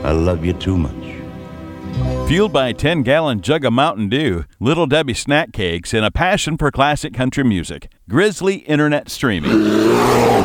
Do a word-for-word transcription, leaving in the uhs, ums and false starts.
I love you too much. Fueled by a ten-gallon jug of Mountain Dew, Little Debbie snack cakes, and a passion for classic country music, Grizzly Internet Streaming.